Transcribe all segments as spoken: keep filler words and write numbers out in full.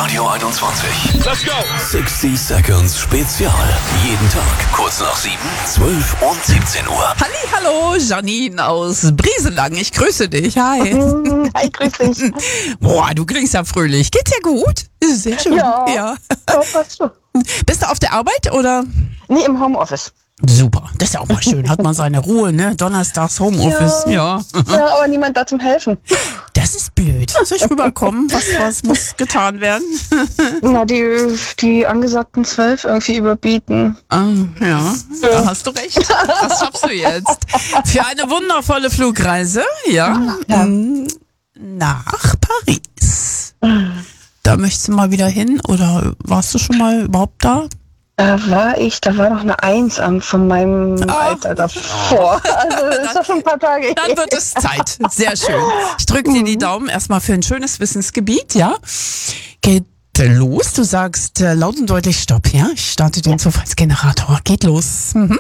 Radio einundzwanzig. Let's go! sechzig Seconds Spezial. Jeden Tag kurz nach sieben, zwölf und siebzehn Uhr. Halli, hallo, Janine aus Brieselang. Ich grüße dich. Hi. Hi, grüß dich. Boah, du klingst ja fröhlich. Geht's dir gut? Sehr schön. Ja. ja. Ja, passt schon. Bist du auf der Arbeit oder? Nee, im Homeoffice. Super. Das ist ja auch mal schön. Hat man seine Ruhe, ne? Donnerstags Homeoffice. Ja. Ja, aber niemand da zum Helfen. Das ist blöd. Soll ich rüberkommen? Was, was muss getan werden? Na, die, die angesagten zwölf irgendwie überbieten. Ah, ja, da hast du recht. Das schaffst du jetzt. Für eine wundervolle Flugreise, ja, Ja. mm, nach Paris. Da möchtest du mal wieder hin oder warst du schon mal überhaupt da? Da war ich, da war noch eine Eins am von meinem Ah. Alter davor. Also ist doch schon ein paar Tage Dann her. wird es Zeit. Sehr schön. Ich drücke dir die Daumen erstmal für ein schönes Wissensgebiet, ja? Geht los. Du sagst äh, laut und deutlich Stopp, ja? Ich starte den Zufallsgenerator. Geht los. Mhm.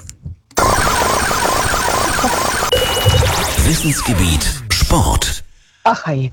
Wissensgebiet Sport. Ach, hi.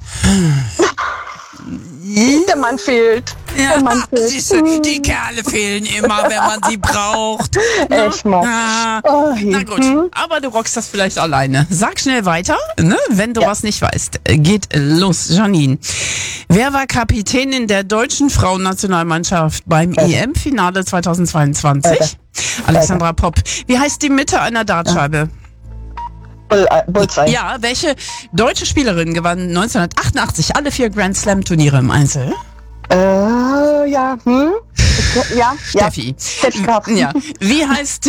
Der Mann fehlt. Ja, Der Mann fehlt. siehst du, die Kerle fehlen immer, wenn man sie braucht. Echt mal. Ah, Oh, na gut, aber du rockst das vielleicht alleine. Sag schnell weiter, ne, wenn du Ja. was nicht weißt. Geht los, Janine. Wer war Kapitänin der deutschen Frauennationalmannschaft beim E M-Finale zweitausendzweiundzwanzig? Weiter. Alexandra Popp. Wie heißt die Mitte einer Dartscheibe? Bull, äh, Bullseye. Ja, welche deutsche Spielerin gewann neunzehnhundertachtundachtzig alle vier Grand Slam Turniere im Einzel? Äh, ja, hm? Ich, ja, ja. Steffi. Hätte ich gehabt. Ja. Wie heißt